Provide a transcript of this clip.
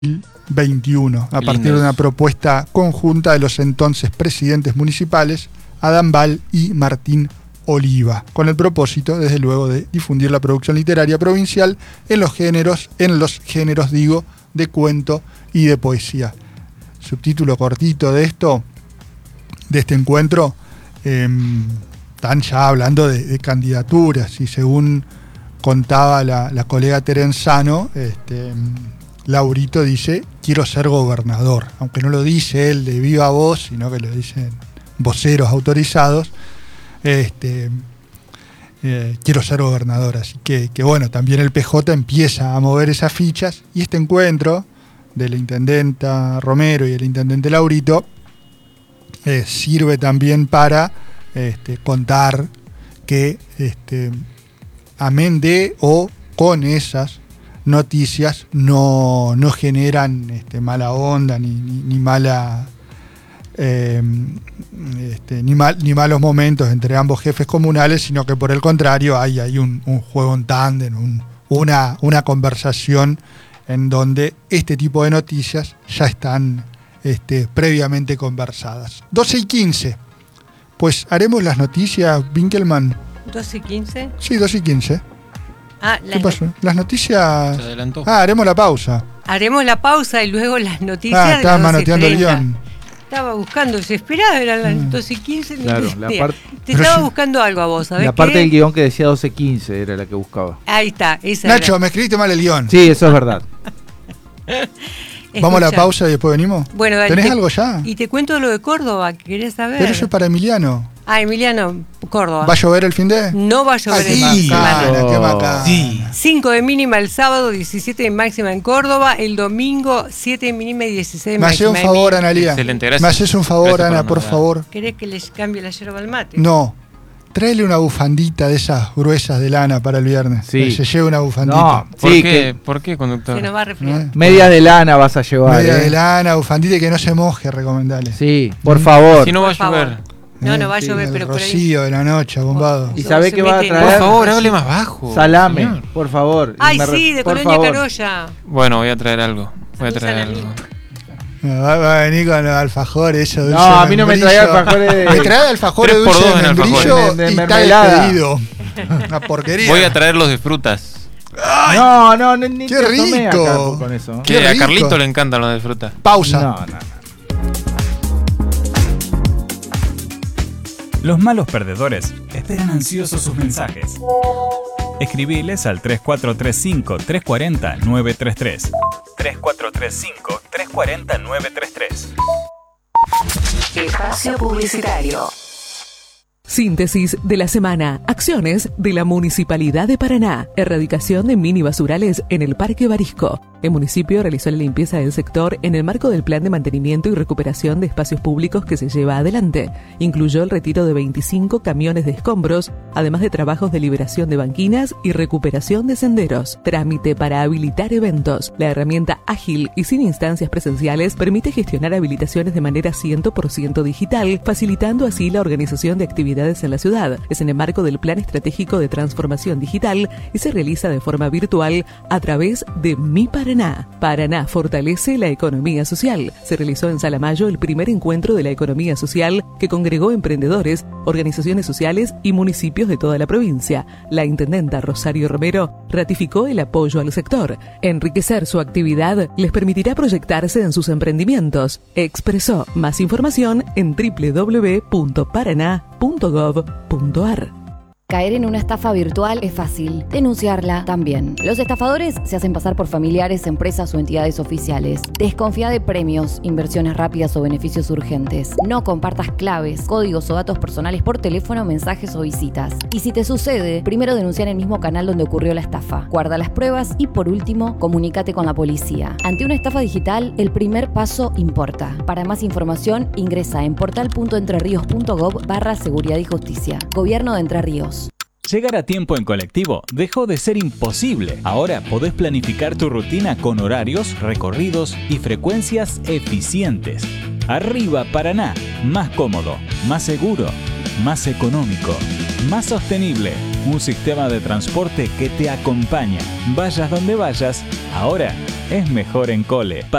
2021, a partir de una propuesta conjunta de los entonces presidentes municipales, Adán Val y Martín Oliva, con el propósito, desde luego, de difundir la producción literaria provincial en los géneros, de cuento y de poesía. Subtítulo cortito de este encuentro, están ya hablando de candidaturas, y según contaba la colega Terenzano, Laurito dice: quiero ser gobernador, aunque no lo dice él de viva voz, sino que lo dicen voceros autorizados. Quiero ser gobernador, así que bueno, también el PJ empieza a mover esas fichas, y este encuentro de la intendenta Romero y el intendente Laurito sirve también para contar que amén de o con esas noticias no generan mala onda ni mala ni malos momentos entre ambos jefes comunales, sino que por el contrario hay un juego en tándem, una conversación en donde este tipo de noticias ya están previamente conversadas. 12:15. Pues haremos las noticias, Winkelmann. ¿12:15? Sí, 12:15. ¿Qué pasó? Las noticias. Se adelantó. Haremos la pausa. Haremos la pausa y luego las noticias. Estaba manoteando el guión. Estaba buscando, desesperado, eran las 12:15. Claro, te estaba buscando algo a vos, ¿sabés? La parte del guión que decía 12:15 era la que buscaba. Ahí está, esa Nacho, era. me escribiste mal el guión. Sí, eso es verdad. Vamos a la pausa y después venimos. Bueno, dale, ¿Tenés algo ya? Y te cuento lo de Córdoba, que querés saber. Pero eso es para Emiliano. Emiliano, Córdoba. ¿Va a llover el fin de? No va a llover el fin de semana. Qué Oh. macana. Sí. 5 de mínima el sábado, 17 de máxima en Córdoba. El domingo, 7 de mínima y 16 de Me haces máxima. un favor, Analía. Excelente, gracias. Me haces un favor, Gracias por Ana, la por novedad. favor. ¿Querés que les cambie la yerba al mate? No. Tráele una bufandita de esas gruesas de lana para el viernes. Sí. Que se lleve una bufandita. No, ¿Por sí, qué? ¿Por qué, conductor? Se nos va a resfriar. media de lana vas a llevar. Media de lana, bufandita, y que no se moje, recomendale. Sí, por favor. Si no va a Por favor. llover. No va a Sí, llover, el pero por ahí. rocío de la noche, bombado. ¿Y sabe Se qué va a mete- Por traer? favor, hable más bajo. Salame, señor. por favor. Ay, Y me sí, de por Colonia favor. Carolla. Bueno, voy a traer algo. Salame. Va a venir con los alfajores, eso dulce No, a mí no me membrillo. trae alfajores de... Me trae alfajores 3 por dulce 2 de en membrillo alfajores. De y está mermelada. despedido. Una porquería. Voy a traer los de frutas. No, ni qué te tomé rico. acá con eso. Qué Que a rico. Carlito le encantan los de fruta. Pausa. No. Los malos perdedores esperan ansiosos sus mensajes. Escribiles al 3435-340-933. 3435-340-933. Espacio publicitario. Síntesis de la semana. Acciones de la Municipalidad de Paraná. Erradicación de mini basurales en el Parque Barisco. El municipio realizó la limpieza del sector en el marco del plan de mantenimiento y recuperación de espacios públicos que se lleva adelante. Incluyó el retiro de 25 camiones de escombros, además de trabajos de liberación de banquinas y recuperación de senderos. Trámite para habilitar eventos. La herramienta ágil y sin instancias presenciales permite gestionar habilitaciones de manera 100% digital, facilitando así la organización de actividades en la ciudad. Es en el marco del Plan Estratégico de Transformación Digital y se realiza de forma virtual a través de Mi Paraná. Paraná fortalece la economía social. Se realizó en Salamayo el primer encuentro de la economía social que congregó emprendedores, organizaciones sociales y municipios de toda la provincia. La intendenta Rosario Romero ratificó el apoyo al sector. Enriquecer su actividad les permitirá proyectarse en sus emprendimientos. Expresó. Más información en www.paraná.gov.ar. Caer en una estafa virtual es fácil, denunciarla también. Los estafadores se hacen pasar por familiares, empresas o entidades oficiales. Desconfía de premios, inversiones rápidas o beneficios urgentes. No compartas claves, códigos o datos personales por teléfono, mensajes o visitas. Y si te sucede, primero denuncia en el mismo canal donde ocurrió la estafa. Guarda las pruebas y por último, comunícate con la policía. Ante una estafa digital, el primer paso importa. Para más información, ingresa en portal.entrerios.gov/seguridad y justicia. Gobierno de Entre Ríos. Llegar a tiempo en colectivo dejó de ser imposible. Ahora podés planificar tu rutina con horarios, recorridos y frecuencias eficientes. Arriba Paraná, más cómodo, más seguro, más económico, más sostenible. Un sistema de transporte que te acompaña. Vayas donde vayas, ahora es mejor en Cole.